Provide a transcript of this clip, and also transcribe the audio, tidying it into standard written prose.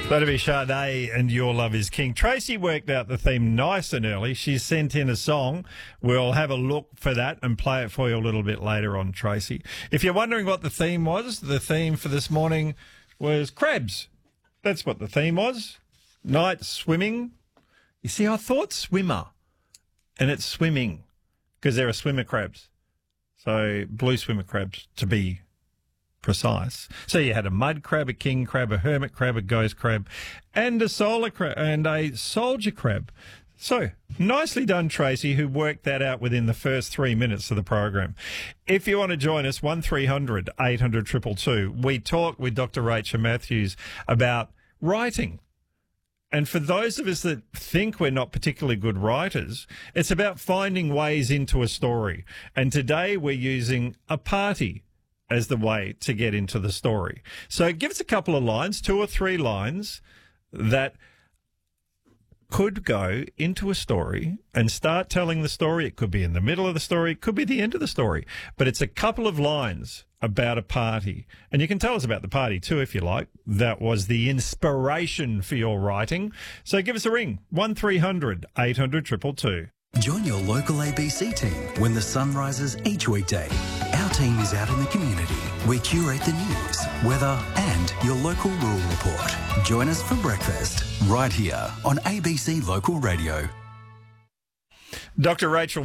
That'd be Sade and Your Love Is King. Tracy worked out the theme nice and early. She sent in a song. We'll have a look for that and play it for you a little bit later on, Tracy. If you're wondering what the theme was, the theme for this morning was crabs. That's what the theme was. Night swimming. You see, I thought swimmer, and it's swimming because there are swimmer crabs. So blue swimmer crabs, to be precise. So you had a mud crab, a king crab, a hermit crab, a ghost crab, and a solar crab and a soldier crab. So nicely done, Tracy, who worked that out within the first 3 minutes of the program. If you want to join us, 1300 800 222. We talk with Dr. Rachel Matthews about writing. And for those of us that think we're not particularly good writers, it's about finding ways into a story. And today we're using a party as the way to get into the story. So give us a couple of lines, 2 or 3 lines that could go into a story and start telling the story. It could be in the middle of the story. It could be the end of the story. But it's a couple of lines about a party. And you can tell us about the party too, if you like. That was the inspiration for your writing. So give us a ring, 1300 800 222. Join your local ABC team when the sun rises each weekday. Our team is out in the community. We curate the news, weather and your local rural report. Join us for breakfast right here on ABC Local Radio. Dr. Rachel